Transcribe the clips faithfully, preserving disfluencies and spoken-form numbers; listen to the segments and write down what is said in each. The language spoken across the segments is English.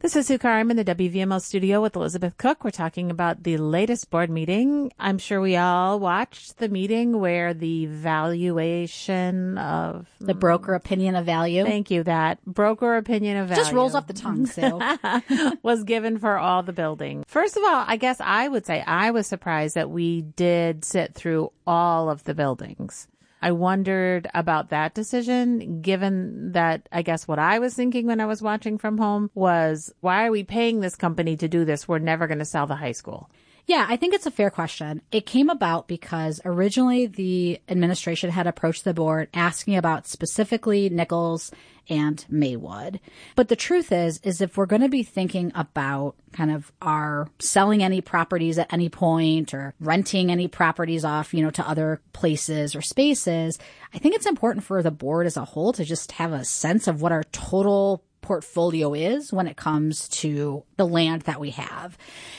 This is Sue Carr. I'm in the W V M L studio with Elizabeth Cook. We're talking about the latest board meeting. I'm sure we all watched the meeting where the valuation of... The broker opinion of value. Thank you. That broker opinion of value. Just rolls off the tongue, Sue. was given for all the buildings. First of all, I guess I would say I was surprised that we did sit through all of the buildings. I wondered about that decision, given that I guess what I was thinking when I was watching from home was, why are we paying this company to do this? We're never going to sell the high school. Yeah, I think it's a fair question. It came about because originally the administration had approached the board asking about specifically Nichols and Maywood. But the truth is, is if we're going to be thinking about kind of our selling any properties at any point or renting any properties off, you know, to other places or spaces, I think it's important for the board as a whole to just have a sense of what our total portfolio is when it comes to the land that we have.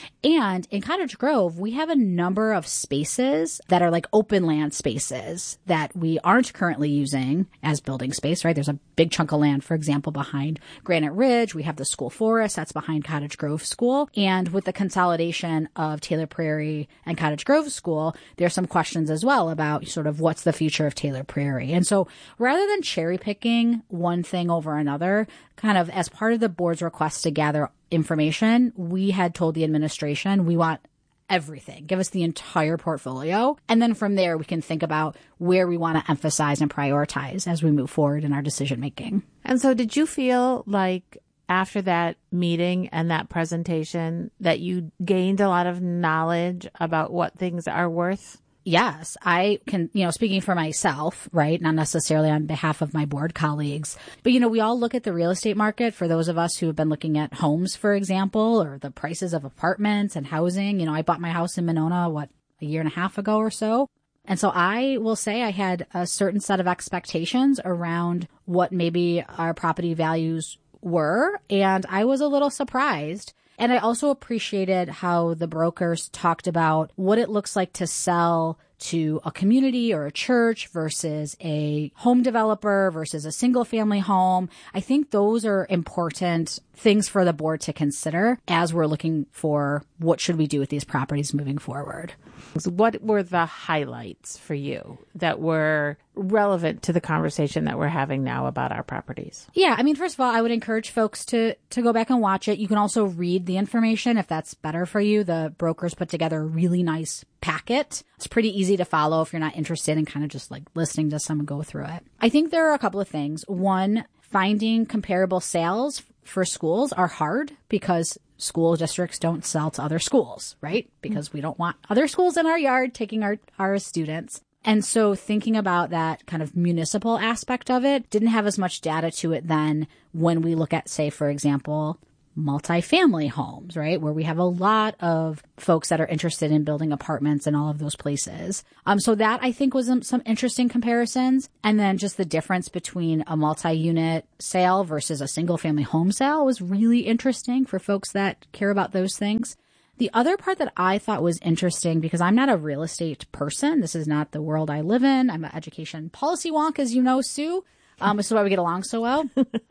And in Cottage Grove, we have a number of spaces that are like open land spaces that we aren't currently using as building space, right? There's a big chunk of land, for example, behind Granite Ridge. We have the school forest that's behind Cottage Grove School. And with the consolidation of Taylor Prairie and Cottage Grove School, there's some questions as well about sort of what's the future of Taylor Prairie. And so rather than cherry picking one thing over another, kind of as part of the board's request to gather information, we had told the administration we want everything. Give us the entire portfolio. And then from there, we can think about where we want to emphasize and prioritize as we move forward in our decision making. And so did you feel like after that meeting and that presentation that you gained a lot of knowledge about what things are worth? Yes, I can, you know, speaking for myself, right, not necessarily on behalf of my board colleagues, but, you know, we all look at the real estate market for those of us who have been looking at homes, for example, or the prices of apartments and housing. You know, I bought my house in Monona, what, a year and a half ago or so. And so I will say I had a certain set of expectations around what maybe our property values were, and I was a little surprised. And I also appreciated how the brokers talked about what it looks like to sell to a community or a church versus a home developer versus a single family home. I think those are important things for the board to consider as we're looking for what should we do with these properties moving forward. So what were the highlights for you that were relevant to the conversation that we're having now about our properties? Yeah, I mean, first of all, I would encourage folks to to go back and watch it. You can also read the information if that's better for you. The brokers put together a really nice packet. It's pretty easy to follow if you're not interested in kind of just like listening to someone go through it. I think there are a couple of things. One, finding comparable sales for schools are hard because school districts don't sell to other schools, right? Because we don't want other schools in our yard taking our, our students. And so thinking about that kind of municipal aspect of it didn't have as much data to it then when we look at, say, for example, multifamily homes, right? Where we have a lot of folks that are interested in building apartments in all of those places. Um, so that I think was some, some interesting comparisons. And then just the difference between a multi-unit sale versus a single family home sale was really interesting for folks that care about those things. The other part that I thought was interesting, because I'm not a real estate person, this is not the world I live in. I'm an education policy wonk, as you know, Sue. Um, this is why we get along so well.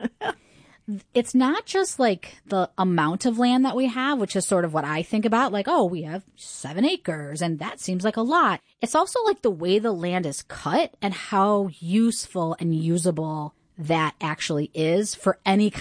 It's not just like the amount of land that we have, which is sort of what I think about, like, oh, we have seven acres and that seems like a lot. It's also like the way the land is cut and how useful and usable that actually is for any kind